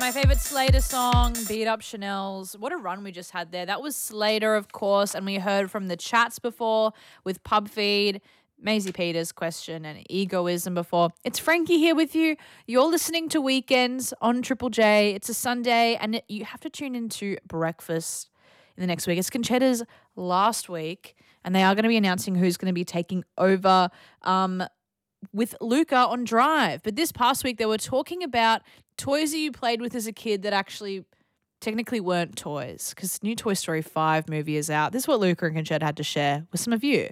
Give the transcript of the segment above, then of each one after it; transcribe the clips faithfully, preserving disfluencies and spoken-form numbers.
My favourite Slater song, Beat Up Chanel's. What a run we just had there. That was Slater, of course, and we heard from the chats before with PubFeed, Maisie Peters' question and egoism before. It's Frankie here with you. You're listening to Weekends on Triple J. It's a Sunday, and it, you have to tune into breakfast in the next week. It's Conchetta's last week, and they are going to be announcing who's going to be taking over um, with Luca on Drive. But this past week, they were talking about toys that you played with as a kid that actually technically weren't toys, because new Toy Story five movie is out. This is what Luca and Conchetta had to share with some of you.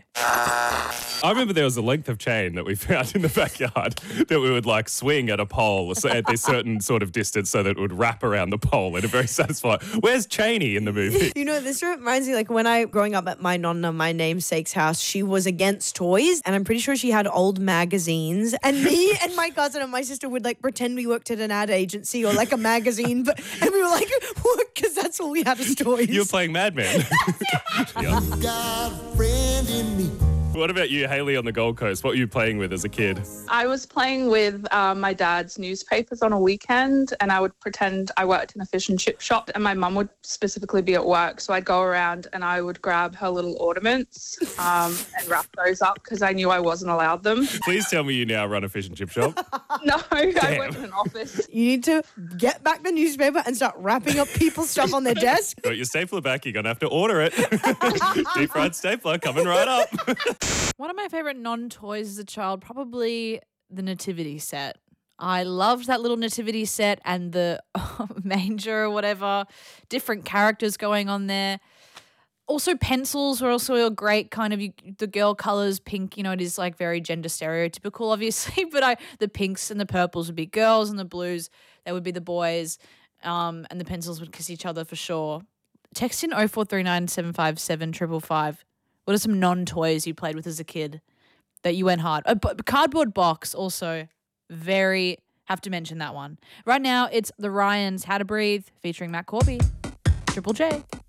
I remember there was a length of chain that we found in the backyard that we would like swing at a pole at this certain sort of distance so that it would wrap around the pole in a very satisfying. Where's Cheney in the movie? You know, this reminds me, like when I, growing up at my nonna, my namesake's house, she was against toys, and I'm pretty sure she had old magazines, and me and my cousin and my sister would like pretend we worked at an ad agency or like a magazine, but and we were like, what? Because that's all we had as toys. You were playing Mad Men. Yeah. Got a friend in me. What about you, Hayley, on the Gold Coast? What were you playing with as a kid? I was playing with um, my dad's newspapers on a weekend, and I would pretend I worked in a fish and chip shop, and my mum would specifically be at work. So I'd go around and I would grab her little ornaments um, and wrap those up because I knew I wasn't allowed them. Please tell me you now run a fish and chip shop. No, I work in an office. You need to get back the newspaper and start wrapping up people's stuff on their desk. Got your stapler back. You're going to have to order it. Deep fried stapler coming right up. One of my favourite non-toys as a child, probably the nativity set. I loved that little nativity set and the manger or whatever, different characters going on there. Also, pencils were also a great kind of, you, the girl colours, pink, you know, it is like very gender stereotypical, obviously, but I the pinks and the purples would be girls and the blues, they would be the boys, um, and the pencils would kiss each other for sure. Text in oh four three nine, seven five seven, five five five. What are some non-toys you played with as a kid that you went hard? A b- cardboard box also, very, have to mention that one. Right now, it's the Ryans' How to Breathe featuring Matt Corby. Triple J.